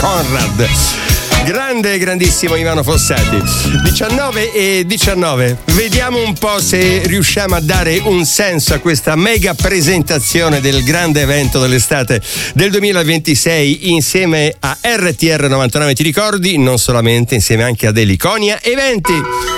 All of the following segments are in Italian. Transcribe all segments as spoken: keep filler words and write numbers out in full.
Conrad. Grande, grandissimo Ivano Fossati. diciannove e diciannove. Vediamo un po' se riusciamo a dare un senso a questa mega presentazione del grande evento dell'estate del duemilaventisei insieme a R T R novantanove. Ti ricordi? Non solamente, insieme anche ad Eliconia Eventi.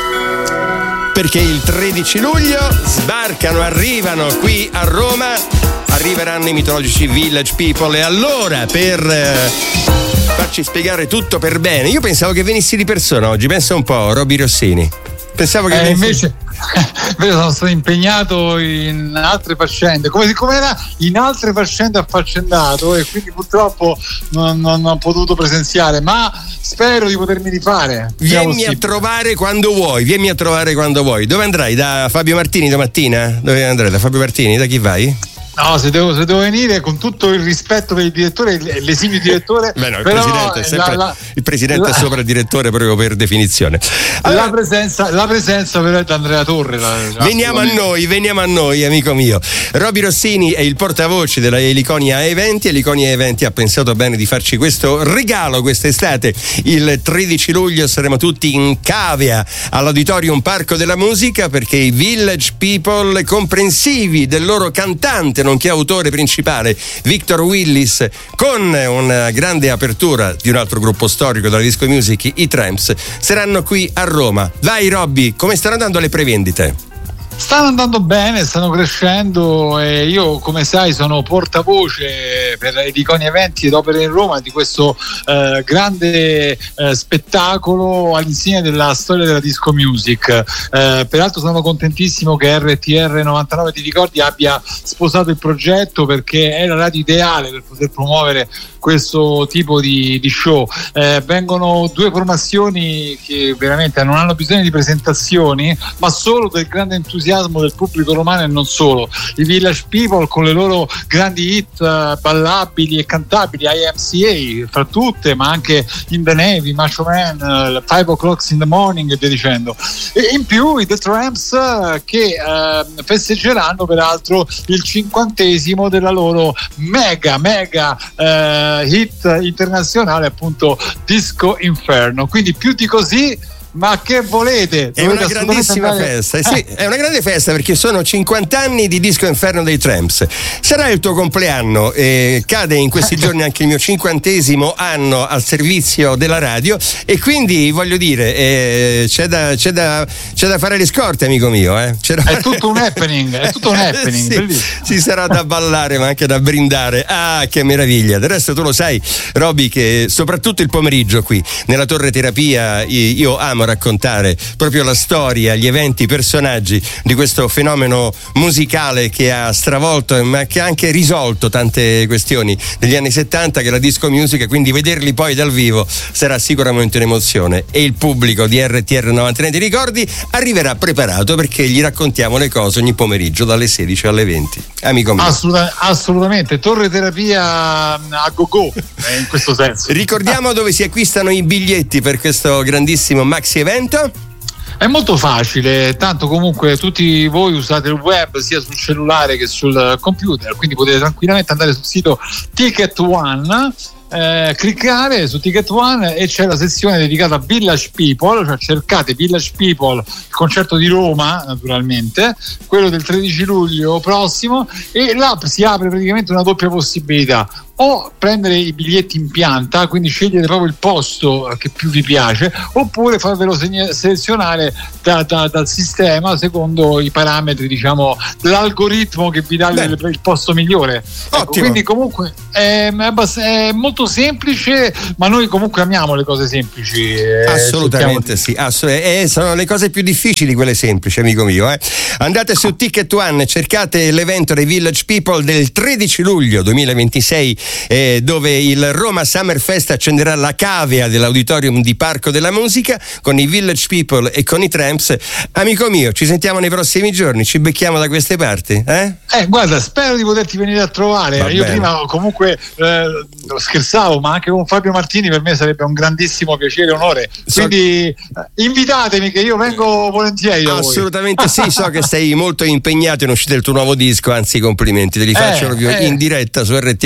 Perché il tredici luglio sbarcano, arrivano qui a Roma, arriveranno i mitologici Village People e allora per eh, farci spiegare tutto per bene, io pensavo che venissi di persona oggi, pensa un po', Roby Rossini. Pensavo che eh, invece, invece sono stato impegnato in altre faccende, come, come era in altre faccende affaccendato, e quindi purtroppo non, non ho potuto presenziare, ma spero di potermi rifare. Vieni a trovare quando vuoi, vieni a trovare quando vuoi. Dove andrai? Da Fabio Martini domattina? Dove andrai? Da Fabio Martini? Da chi vai? No, se devo, se devo venire, con tutto il rispetto per il direttore, l'esimio direttore. Beh, no, il però presidente, è sempre, la, la, il presidente la, è sopra il direttore proprio per definizione. Allora, la presenza, la presenza però è da Andrea Torre. La, veniamo a noi, veniamo a noi, amico mio. Roby Rossini è il portavoce della Eliconia Eventi. Eliconia Eventi ha pensato bene di farci questo regalo quest'estate. Il tredici luglio saremo tutti in cavea all'Auditorium Parco della Musica, perché i Village People, comprensivi del loro cantante nonché autore principale Victor Willis, con una grande apertura di un altro gruppo storico della disco music, i Tramps, saranno qui a Roma. Vai Robby, come stanno andando le prevendite? Stanno andando bene, stanno crescendo, e io, come sai, sono portavoce per Eliconia Eventi ed Opere in Roma di questo eh, grande eh, spettacolo all'insegna della storia della disco music. Eh, peraltro sono contentissimo che R T R novantanove, ti ricordi, abbia sposato il progetto, perché è la radio ideale per poter promuovere questo tipo di, di show. Eh, vengono due formazioni che veramente non hanno bisogno di presentazioni, ma solo del grande entusiasmo del pubblico romano, e non solo. I Village People con le loro grandi hit uh, ballabili e cantabili, I M C A fra tutte, ma anche In the Navy, Macho Man, uh, Five O'Clock in the Morning e via dicendo. E in più i The Tramps uh, che uh, festeggeranno peraltro il cinquantesimo della loro mega mega uh, hit internazionale, appunto Disco Inferno. Quindi più di così, ma che volete? È una grandissima andare... festa, eh, sì, è una grande festa, perché sono cinquanta anni di Disco Inferno dei Tramps. Sarà il tuo compleanno, eh, cade in questi giorni anche il mio cinquantesimo anno al servizio della radio, e quindi voglio dire, eh, c'è, da, c'è, da, c'è da fare le scorte, amico mio. Eh. C'è da è fare... tutto un happening, è tutto un happening. Sì, ci sarà da ballare, ma anche da brindare. Ah, che meraviglia! Del resto tu lo sai, Roby, che soprattutto il pomeriggio qui nella Torre Terapia io amo raccontare proprio la storia, gli eventi, i personaggi di questo fenomeno musicale che ha stravolto, ma che ha anche risolto tante questioni degli anni settanta, che è la disco music. Quindi vederli poi dal vivo sarà sicuramente un'emozione, e il pubblico di R T R novantanove, ti ricordi, arriverà preparato, perché gli raccontiamo le cose ogni pomeriggio dalle sedici alle venti, amico mio. Assoluta, assolutamente, Torre Terapia a go go, eh, in questo senso. Ricordiamo dove si acquistano i biglietti per questo grandissimo maxi evento. È molto facile, tanto comunque tutti voi usate il web sia sul cellulare che sul computer, quindi potete tranquillamente andare sul sito Ticket One, eh, cliccare su Ticket One e c'è la sezione dedicata a Village People, cioè cercate Village People, il concerto di Roma naturalmente, quello del tredici luglio prossimo, e là si apre praticamente una doppia possibilità: o prendere i biglietti in pianta, quindi scegliere proprio il posto che più vi piace, oppure farvelo segna- selezionare da, da, dal sistema secondo i parametri, diciamo, dell'algoritmo che vi dà il, il posto migliore. Ecco, quindi comunque è, è molto semplice, ma noi comunque amiamo le cose semplici. Assolutamente eh, sì, assolut- eh, sono le cose più difficili quelle semplici, amico mio. Eh. Andate su Ticket One, cercate l'evento dei Village People del tredici luglio duemilaventisei, Eh, dove il Roma Summer Fest accenderà la cavea dell'Auditorium di Parco della Musica con i Village People e con i Tramps. Amico mio, ci sentiamo nei prossimi giorni, ci becchiamo da queste parti, eh? Eh, guarda, spero di poterti venire a trovare. Va Io bene. prima comunque eh, scherzavo, ma anche con Fabio Martini per me sarebbe un grandissimo piacere e onore. Quindi so... invitatemi, che io vengo volentieri. Assolutamente sì, so che sei molto impegnato in uscita del tuo nuovo disco, anzi complimenti, te li faccio eh, proprio eh. in diretta su R T R.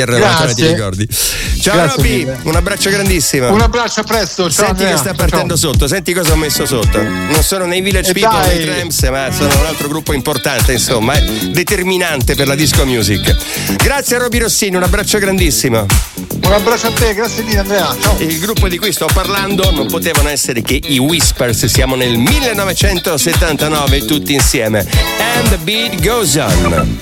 Grazie. Ti ricordi. Ciao Robby, un abbraccio grandissimo. Un abbraccio, a presto. Ciao, senti Andrea. Che sta partendo ciao. sotto, senti cosa ho messo sotto. Non sono nei Village e People, dai. nei Tramps, ma sono un altro gruppo importante, insomma, è determinante per la disco music. Grazie a Robby Rossini, un abbraccio grandissimo. Un abbraccio a te, grazie mille Andrea. Ciao. Il gruppo di cui sto parlando non potevano essere che i Whispers, siamo nel millenovecentosettantanove tutti insieme. And the beat goes on.